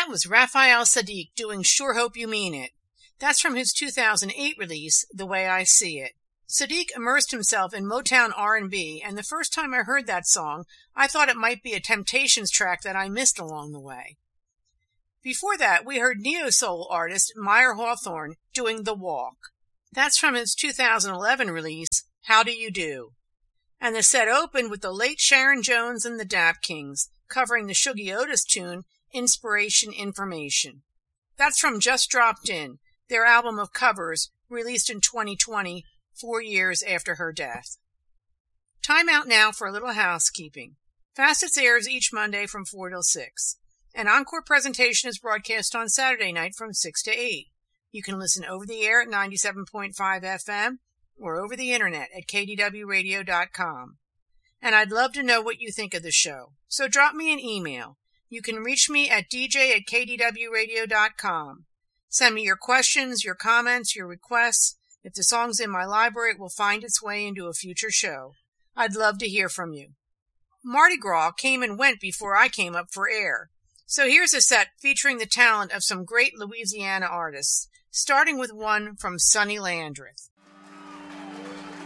That was Raphael Saadiq doing Sure Hope You Mean It. That's from his 2008 release, The Way I See It. Saadiq immersed himself in Motown R&B, and the first time I heard that song, I thought it might be a Temptations track that I missed along the way. Before that, we heard neo-soul artist Meyer Hawthorne doing The Walk. That's from his 2011 release, How Do You Do? And the set opened with the late Sharon Jones and the Dap Kings, covering the Shuggie Otis tune, Inspiration Information. That's from Just Dropped In, their album of covers, released in 2020, 4 years after her death. Time out now for a little housekeeping. Facets airs each Monday from 4 till 6. An encore presentation is broadcast on Saturday night from 6 to 8. You can listen over the air at 97.5 FM or over the internet at kdwradio.com. And I'd love to know what you think of the show, so drop me an email. You can reach me at dj@kdwradio.com. Send me your questions, your comments, your requests. If the song's in my library, it will find its way into a future show. I'd love to hear from you. Mardi Gras came and went before I came up for air. So here's a set featuring the talent of some great Louisiana artists, starting with one from Sonny Landreth.